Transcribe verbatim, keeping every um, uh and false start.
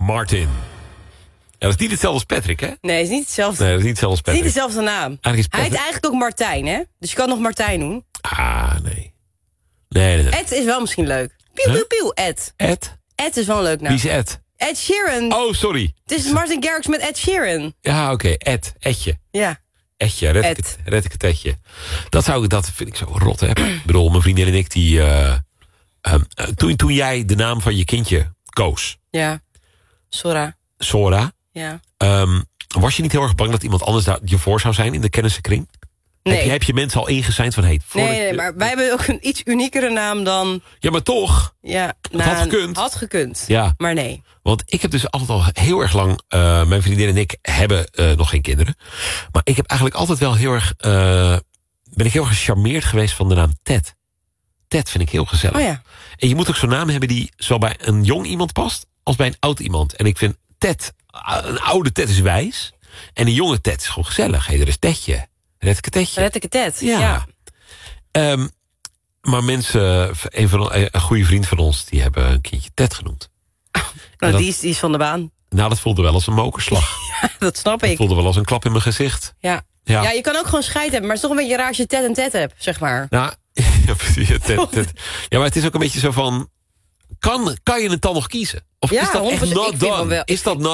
Martin. Ja, dat is niet hetzelfde als Patrick, hè? Nee, het is niet hetzelfde. Nee, dat is niet hetzelfde als Het is Patrick. niet dezelfde naam. Eigenlijk is Hij heet Patrick... eigenlijk ook Martijn, hè? Dus je kan nog Martijn doen. Ah, nee. Nee, nee, nee. Ed is wel misschien leuk. Pieuw, pieuw, pieuw, Ed. Ed? Ed is wel een leuk naam. Wie is Ed? Ed Sheeran. Oh, sorry. Het is Martin Garrix met Ed Sheeran. Ja, oké. Ed. Edje. Ja. Edje. Red, Ed. Ik het, red ik het Edje. Dat, zou, ik- dat vind ik zo rot, hè? Ik bedoel, mijn vriendin en ik, die... Uh, um, uh, toen, toen jij de naam van je kindje koos, Ja. Sora. Sora... Ja. Um, was je niet heel erg bang dat iemand anders daar je voor zou zijn in de kennissenkring? Nee. Heb je, heb je mensen al ingezijnd van... Hey, Nee, nee, nee, maar wij hebben ook een iets uniekere naam dan... Ja, maar toch. Ja, Het had gekund. Had gekund. Ja. Maar nee. Want ik heb dus altijd al heel erg lang... Uh, mijn vriendin en ik hebben uh, nog geen kinderen. Maar ik heb eigenlijk altijd wel heel erg... Uh, ben ik heel erg gecharmeerd geweest van de naam Ted. Ted vind ik heel gezellig. Oh ja. En je moet ook zo'n naam hebben die zowel bij een jong iemand past... als bij een oud iemand. En ik vind Ted... Een oude Ted is wijs. En een jonge Ted is gewoon gezellig. Hé, hey, er is Tedje. Red ik het Tedje. Red ik het Ted. Ja. ja. Um, maar mensen... Een, van, een goede vriend van ons... die hebben een kindje Ted genoemd. Nou, dat, die, is, die is van de baan. Nou, dat voelde wel als een mokerslag. Ja, dat snap Dat ik. voelde wel als een klap in mijn gezicht. Ja. Ja. Ja, je kan ook gewoon scheid hebben. Maar het is toch een beetje raar als je Ted en Ted hebt, zeg maar. Nou, ja, precies, Ted, Ted. Ja, maar het is ook een beetje zo van... Kan, kan je het dan nog kiezen? Of Ja, is dat echt honderd procent. not Ik vind done? wel wel- Is dat not